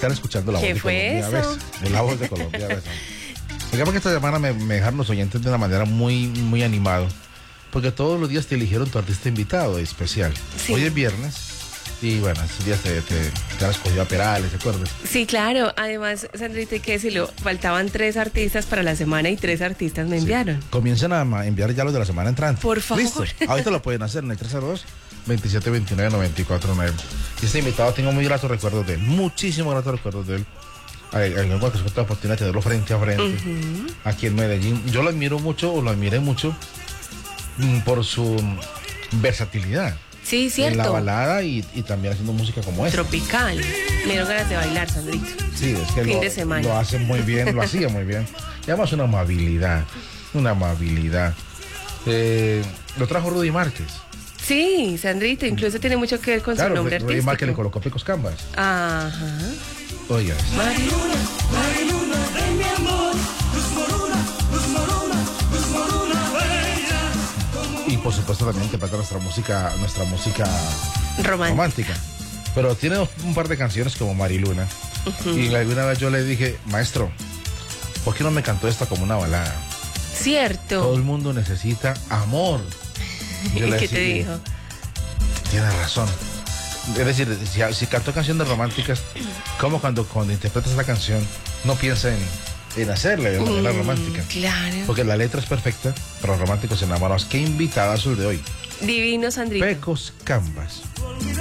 estar escuchando La Voz ¿Qué de fue Colombia. eso? ¿Ves? La Voz de Colombia. ¿Ves? Digamos que esta semana me dejaron los oyentes de una manera muy animado, porque todos los días te eligieron tu artista invitado especial. Sí. Hoy es viernes y bueno, estos días te han escogido a Perales, ¿te acuerdas? Sí, claro. Además, Sandrita, hay que decirlo, faltaban 3 artistas para la semana y 3 artistas me enviaron. Sí. Comiencen a enviar ya los de la semana entrante. Por favor. Listo. Ahorita lo pueden hacer en el 302-2729-949. Y este invitado tengo muy gratos recuerdos de él, muchísimos gratos recuerdos de él. En cuanto se la oportunidad de tenerlo frente a frente aquí en Medellín. Yo lo admiro mucho, o lo admiré mucho por su versatilidad. Sí, cierto. En la balada y también haciendo música como esta. Tropical. Me dieron ganas de bailar, Sandrito. Sí, es que Fin de semana. lo hace muy bien, lo hacía muy bien. Y además una amabilidad. Lo trajo Rudy Márquez. Sí, Sandrito, incluso tiene mucho que ver con su nombre Rudy artístico. Márquez le colocó Pecos Cambas. Ajá. Oiga. Mariluna, Mariluna de mi amor, luz moruna, bella. Y por supuesto también interpreta nuestra música romántica. Pero tiene un par de canciones como Mariluna. Y alguna vez yo le dije, maestro, ¿por qué no me cantó esta como una balada? Cierto. Todo el mundo necesita amor. Yo ¿Y le qué te decía, dijo? tiene razón. Es decir, si cantó canciones románticas, como cuando interpretas esta canción, no piensa en hacerla de manera romántica. Claro. Porque la letra es perfecta, pero los románticos enamorados. Qué invitada azul de hoy. Divino, Sandrito. Pecos Cambas.